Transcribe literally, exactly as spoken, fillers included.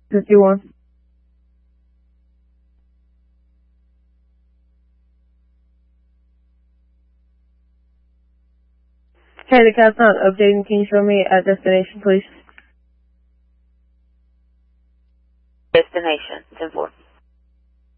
fifty-one. Hey, the cat's not updating. Can you show me at destination, please? Destination, ten four.